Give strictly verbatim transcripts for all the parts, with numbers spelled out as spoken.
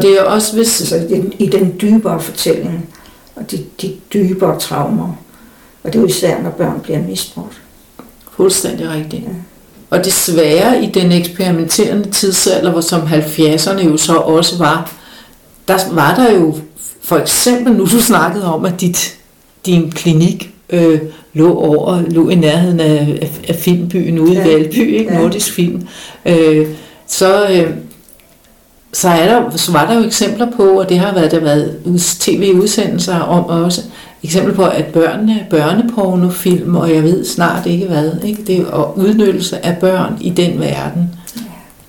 det er også hvis... Altså i den, i den dybere fortælling, og de, de dybere traumer. Og det er jo især, når børn bliver misbrugt. Fuldstændig rigtigt. Ja. Og desværre i den eksperimenterende tidsalder, hvor som halvfjerdserne jo så også var, der var der jo for eksempel, nu du snakkede om, at dit, din klinik øh, lå over, lå i nærheden af, af, af filmbyen ude ja. i Valby, ikke? Ja. Nordisk Film. Øh, så, øh, så, er der, så var der jo eksempler på, og det har været, der været tv-udsendelser om også, eksempler på, at børnene, børnepornofilm, og jeg ved snart ikke hvad, ikke? Det er og udnyttelse af børn i den verden. Ja.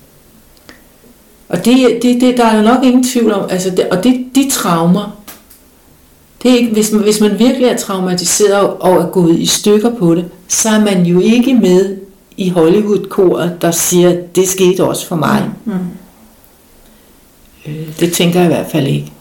Og det, det, det, der er jo nok ingen tvivl om, altså det, og det, de traumer, det er ikke, hvis, man, hvis man virkelig er traumatiseret og er gået i stykker på det, så er man jo ikke med i Hollywood-koret, der siger, det skete også for mig. Mm. Øh, det tænker jeg i hvert fald ikke.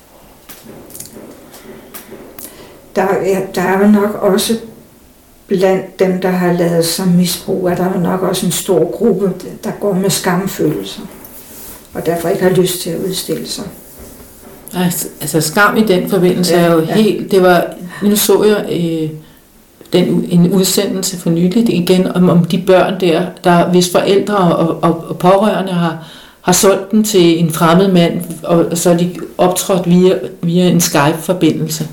Der er, der er jo nok også blandt dem, der har lavet sig misbrug, at der er nok også en stor gruppe, der går med skamfølelser, og derfor ikke har lyst til at udstille sig. Altså skam i den forbindelse ja, er jo ja. helt, det var, nu så jeg øh, den, en udsendelse for nyligt igen om, om de børn der, der hvis forældre og, og, og pårørende har, har solgt den til en fremmed mand, og, og så er de optrådt via, via en Skype-forbindelse.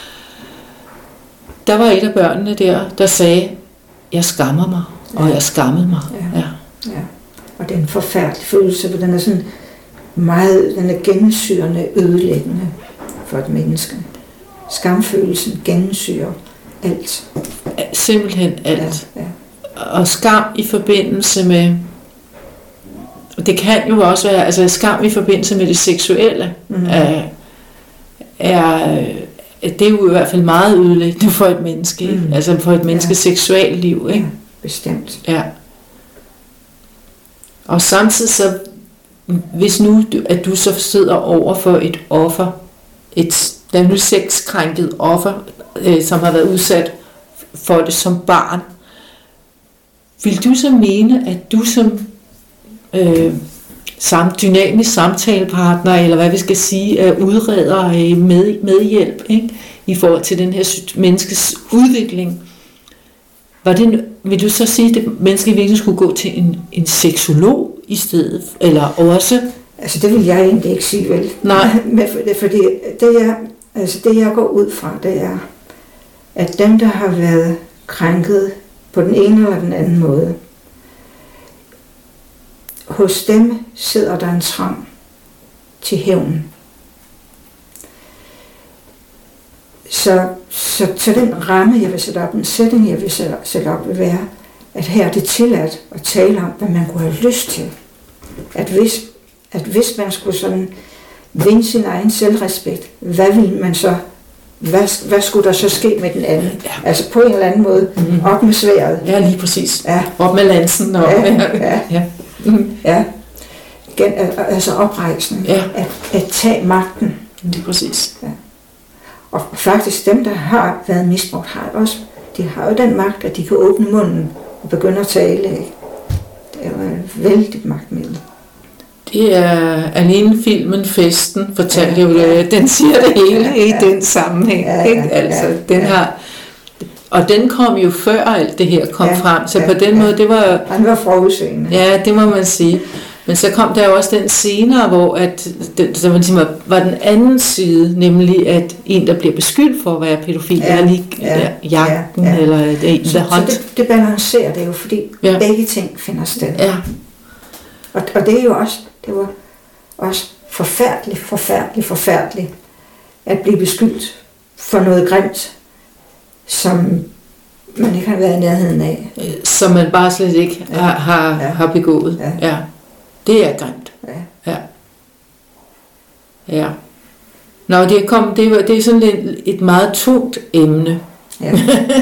Der var et af børnene der, der sagde, jeg skammer mig, og ja. jeg skammede mig. Ja. Ja. Ja. Og det er en forfærdelig følelse, for den er sådan meget, den er gennemsyrende, ødelæggende for et menneske. Skamfølelsen gennemsyrer alt. Simpelthen alt. Ja, ja. Og skam i forbindelse med, det kan jo også være, altså skam i forbindelse med det seksuelle, mm-hmm. er, er, det er jo i hvert fald meget ødelæggende for et menneske, mm. altså for et menneskes ja. seksuelt liv, ikke? Ja, bestemt. Ja. Og samtidig så, hvis nu, at du så sidder over for et offer, et, der nu sexkrænket offer, øh, som har været udsat for det som barn, vil du så mene, at du som øh, sam, dynamisk samtalepartner, eller hvad vi skal sige, øh, udreder øh, med, medhjælp, ikke? I forhold til den her menneskes udvikling, var det, vil du så sige, at det menneske virkelig skulle gå til en, en seksolog i stedet, eller også? Altså det vil jeg egentlig ikke sige, vel? Nej. Men fordi det jeg, altså det jeg går ud fra, det er, at dem, der har været krænket på den ene eller den anden måde, hos dem sidder der en trang til hævn. Så, så, så den ramme, jeg vil sætte op, en setting, jeg vil sætte, sætte op, vil være, at her er det tilladt at tale om, hvad man kunne have lyst til. At hvis, at hvis man skulle sådan vinde sin egen selvrespekt, hvad ville man så, hvad, hvad skulle der så ske med den anden? Ja. Altså på en eller anden måde, mm-hmm. op med sværdet. Ja, lige præcis. Ja. Op med lansen. Og ja, ja. ja. Mm-hmm. ja. Gen, altså oprejsning. Ja. At, at tage magten. Lige præcis. Ja. Og faktisk dem, der har været misbrugt, har også, de har jo den magt, at de kan åbne munden og begynde at tale. Ikke? Det er jo et vældigt magtmiddel. Det er alene filmen Festen, fortalte ja, jo, ja. den siger det hele ja, ja. i den sammenhæng. Ja, ja, altså, ja, den ja. har, og den kom jo før alt det her kom ja, frem, så ja, på den ja. måde, det var... Han var forudseende. Ja, det må man sige. Men så kom der jo også den senere, hvor at, det, så man siger, var den anden side, nemlig at en, der bliver beskyldt for at være pædofil, ja, eller lige ja, jagten, ja, ja. eller the, så, så det, det balancerer det jo, fordi ja. begge ting finder sted. Ja. Og, og det er jo også, det var også forfærdeligt, forfærdeligt, forfærdeligt, at blive beskyldt for noget grimt, som man ikke har været i nærheden af. Som man bare slet ikke ja. har, har, ja. har begået. Ja. ja. Det er grimt. Ja. Ja. ja. Nå, det er, kom, det er, det er sådan et, et meget tungt emne. Ja.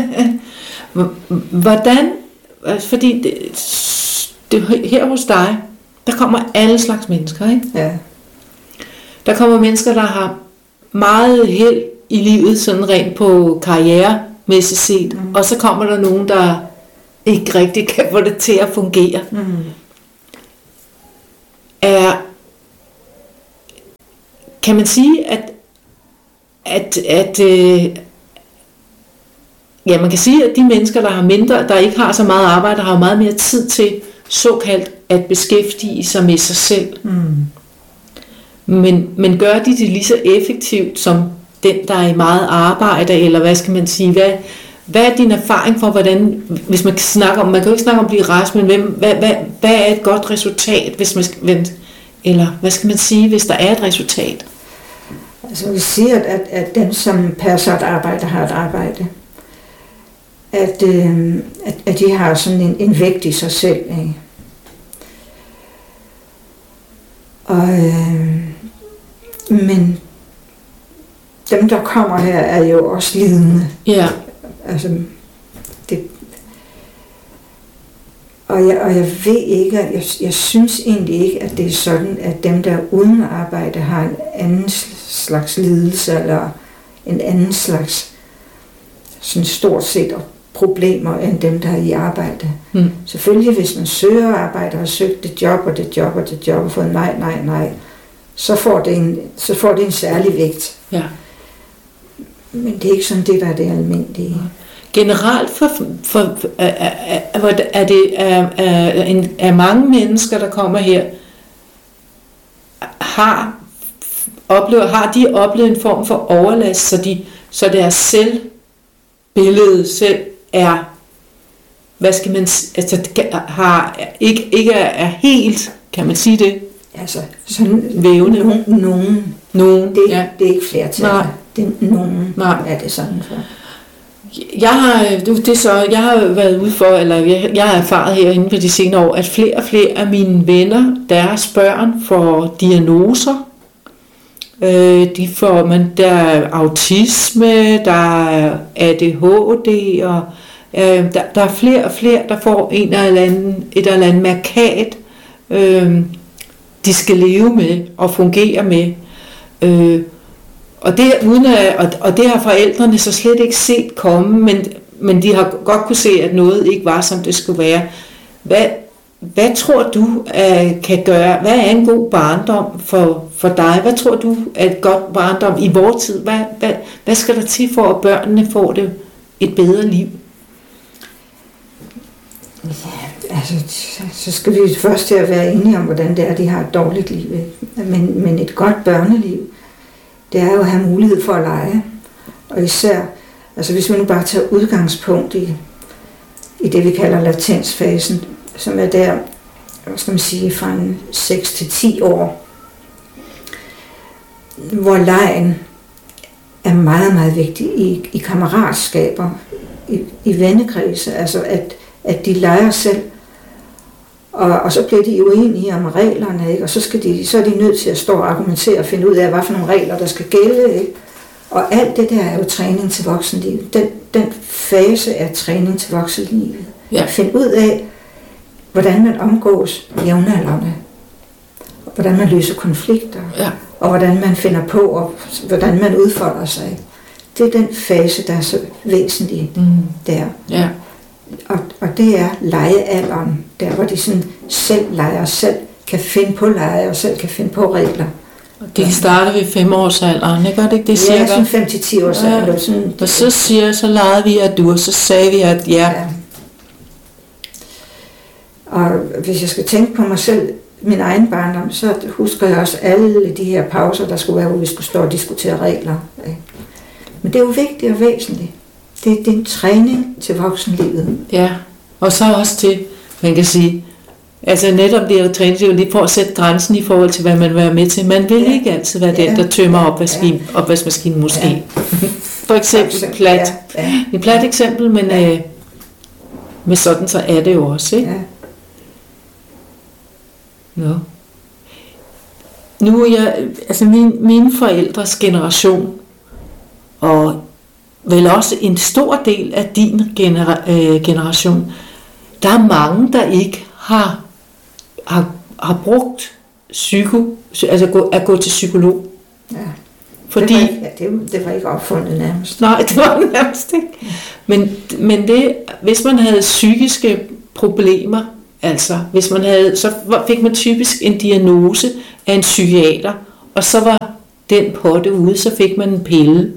Hvordan, fordi det, det, her hos dig, der kommer alle slags mennesker, ikke? Ja. Der kommer mennesker, der har meget held i livet, sådan rent på karrieremæssigt set, mm. og så kommer der nogen, der ikke rigtig kan få det til at fungere. Mm. Er, kan man sige, at, at, at øh, ja, man kan sige, at de mennesker, der har mindre, der ikke har så meget arbejde, har meget mere tid til såkaldt at beskæftige sig med sig selv. Mm. Men, men gør de det lige så effektivt som den, der er i meget arbejde, eller hvad skal man sige, hvad, hvad er din erfaring for, hvordan, hvis man kan snakke om, man kan jo ikke snakke om at blive rask, men hvem, hvad, hvad, hvad er et godt resultat, hvis man skal, eller hvad skal man sige, hvis der er et resultat? Altså vi siger, at, at dem, som passer et arbejde, har et arbejde. At, øh, at, at de har sådan en, en vægt i sig selv. Ikke? Og, øh, men dem, der kommer her, er jo også lidende. Ja. Altså, det, og, jeg, og jeg ved ikke, jeg, jeg synes egentlig ikke, at det er sådan, at dem, der er uden arbejde, har en anden slags lidelse, eller en anden slags sådan stort set problemer, end dem, der er i arbejde. Mm. Selvfølgelig, hvis man søger arbejde og har søgt det job, og det job, og det job, og fået nej, nej, nej, så får det en, så får det en særlig vægt. Ja. Men det er ikke sådan det, der er det almindelige. Generelt for, for, for, er, er, er det er, er, en, er mange mennesker, der kommer her, har, oplever, har de oplevet en form for overlast, så, de, så deres selvbillede selv er, hvad skal man altså, har, ikke, ikke er, er helt, kan man sige det? Altså, sådan vævende. Nogen. nogen. nogen det, ja. det er ikke flertal. Nej. Det er nogen, Nej. er det sådan for. Jeg har, det er så, jeg har været ude for, eller jeg, jeg har erfaret her inden for de senere år, at flere og flere af mine venner, deres børn, får diagnoser. Øh, de får, man, der er autisme, der er A D H D, og øh, der, der er flere og flere, der får en eller anden, et eller andet mærkat, øh, de skal leve med og fungere med. Øh, Og det, uden at, og, og det har forældrene så slet ikke set komme, men, men de har godt kunne se, at noget ikke var, som det skulle være. Hvad, hvad tror du uh, kan gøre, hvad er en god barndom for, for dig? Hvad tror du er et godt barndom i vores tid? Hvad, hvad, hvad skal der til for, at børnene får det et bedre liv? Ja, altså, så skal vi først til at være enige om, hvordan det er, de har et dårligt liv. Men, men et godt børneliv, det er jo at have mulighed for at lege. Og især, altså hvis man nu bare tager udgangspunkt i, i det, vi kalder latensfasen, som er der, hvad skal man sige, fra en seks til ti år, hvor legen er meget, meget vigtig i, i kammeratskaber, i, i vennekredse, altså at, at de leger selv. Og, og så bliver de uenige om reglerne, ikke? Og så, skal de, så er de nødt til at stå og argumentere og finde ud af, hvad for nogle regler, der skal gælde. Ikke? Og alt det der er jo træning til voksenlivet. Den, den fase er træning til voksenlivet. Ja. Finde ud af, hvordan man omgås jævnaldrende, og hvordan man løser konflikter, Ja. og hvordan man finder på, og hvordan man udfolder sig. Det er den fase, der er så væsentlig Mm. der. Ja. Og, og det er legealderen, der hvor de sådan selv leger, selv kan finde på lege og selv kan finde på regler. De starter ved femårsalderen, ikke? Er det ikke det cirka? Ja, sådan fem til ti år siden. Ja. Sådan, Og så siger så legede vi, at du, og så sagde vi, at ja. ja. Og hvis jeg skal tænke på mig selv, min egen barndom, så husker jeg også alle de her pauser, der skulle være, hvor vi skulle stå og diskutere regler. Ikke? Men det er jo vigtigt og væsentligt. Det, det er en træning til voksenlivet. Ja, og så også til, man kan sige, altså netop det at træne, det er jo lige for at sætte grænsen i forhold til, hvad man vil være med til. Man vil Ja. ikke altid være den, Ja. der tømmer opvaskemaskinen, Ja. opvaskemaskinen måske. Ja. For eksempel plat. Ja, ja. Et plat eksempel, men Ja. øh, med sådan så er det jo også, ikke? Ja. Nå. Nu er jeg, altså min, mine forældres generation, og vel også en stor del af din genera- øh, generation, der er mange, der ikke har, har, har brugt psyko, altså gå, at gå til psykolog. Ja. Fordi, Det var, ikke, ja, det, det var ikke opfundet nærmest. nej, det var det nærmest ikke. Men, men det, hvis man havde psykiske problemer, altså hvis man havde, så fik man typisk en diagnose af en psykiater, og så var den potte ude, så fik man en pille.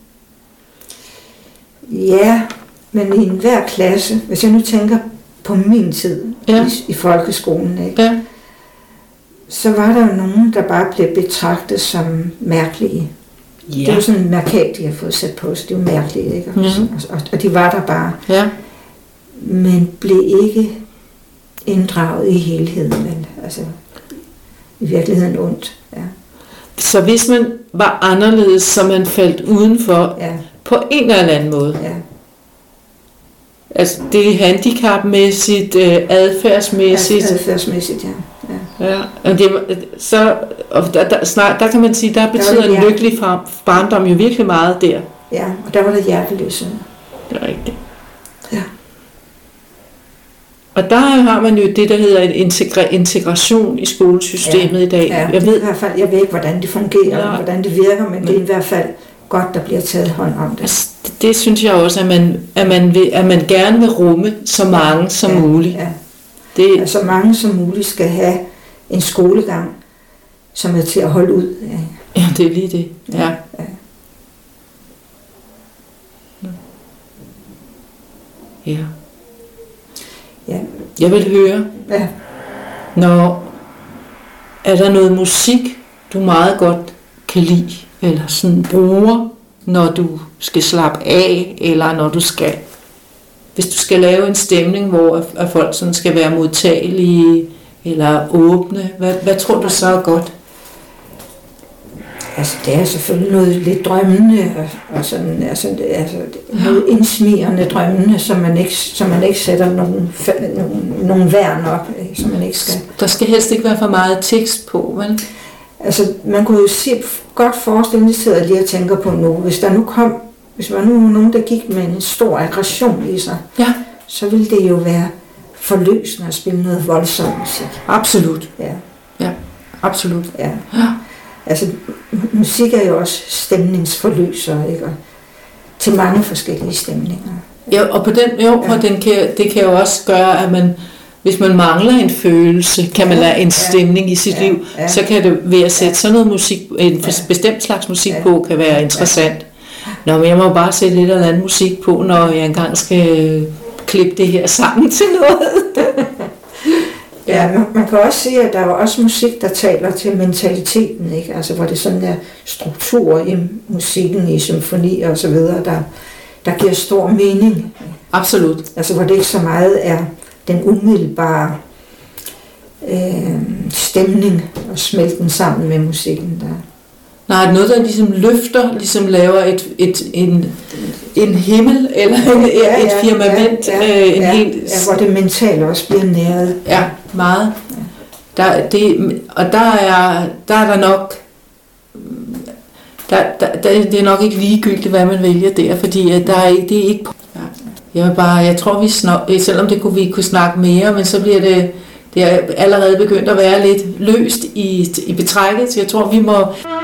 Ja, men i enhver klasse, hvis jeg nu tænker på min tid ja. i, i folkeskolen, ikke? Ja. Så var der jo nogen, der bare blev betragtet som mærkelige. Ja. Det er jo sådan en mærkat, de har fået sat på, så det er jo mærkeligt, ikke? Og, mm-hmm. og, og de var der bare. Ja. Men blev ikke inddraget i helheden, men altså i virkeligheden ondt. Ja. Så hvis man var anderledes, så man faldt udenfor ja. På en eller anden måde. Ja. Altså det er handicapmæssigt, adfærdsmæssigt. Adfærdsmæssigt, ja. Ja. Ja, og det, så, og der, der, snart, der kan man sige, der betyder der en lykkelig barndom jo virkelig meget der. Ja, og der var der hjerteløshed. Det er rigtigt. Ja. Og der har man jo det, der hedder en integra- integration i skolesystemet ja. i dag. Ja, jeg ved i hvert fald, jeg ved ikke, hvordan det fungerer, ja. Hvordan det virker, men, men det er i hvert fald godt, der bliver taget hånd om det. Altså, det, det synes jeg også, at man, at man, vil, at man gerne vil rumme så mange ja. Som ja. muligt. Ja. Det, at så mange som muligt skal have en skolegang, som er til at holde ud. Ja, ja det er lige det. Ja. Ja. Ja. Ja. Jeg vil høre, ja. Når er der noget musik, du meget godt kan lide, eller sådan bruger, når du skal slappe af, eller når du skal, hvis du skal lave en stemning, hvor at folk sådan skal være modtagelige, eller åbne, hvad, hvad tror du så er godt? Altså, det er selvfølgelig noget lidt drømmende, og, og sådan, altså, altså noget indsmirrende drømmende, som man ikke, som man ikke sætter nogen, nogen, nogen værn op, som man ikke skal. Der skal helst ikke være for meget tekst på, vel? Altså, man kunne jo se, godt forestille, det sidder jeg lige og tænker på nu, hvis der nu kom, hvis der nu var nogen, der gik med en stor aggression i sig, ja. Så ville det jo være forløsende at spille noget voldsom musik. Absolut. Ja. Ja, absolut. Ja. Ja. Altså, musik er jo også stemningsforløser, ikke? Og til mange forskellige stemninger. Ja, og på den, jo, ja. Og den kan, det kan jo også gøre, at man, hvis man mangler en følelse, kan man lade en stemning i sit ja. Liv, ja. Så kan det ved at sætte sådan noget musik, en ja. Bestemt slags musik ja. På, kan være interessant. Ja. Nå, men jeg må bare sætte lidt eller andet musik på, når jeg engang skal klippe det her sammen til noget. Ja, man, man kan også sige, at der er også musik, der taler til mentaliteten, ikke? Altså, hvor det sådan er struktur i musikken, i symfonier og så videre, der, der giver stor mening. Absolut. Altså, hvor det ikke så meget er den umiddelbare øh, stemning og smelten sammen med musikken, der. Nej, noget, der ligesom løfter, ligesom laver et, et, en, en himmel, eller en, ja, et firmament. Ja, ja, en ja, helt, ja, hvor det mentale også bliver næret. Ja, meget. Der, det, og der er, der er der nok, der, der, der, det er nok ikke ligegyldigt, hvad man vælger der, fordi der er, det er ikke. Ja. Jeg, bare, jeg tror, vi snak, selvom det kunne, vi kunne snakke mere, men så bliver det, det er allerede begyndt at være lidt løst i, i betrækket, så jeg tror, vi må...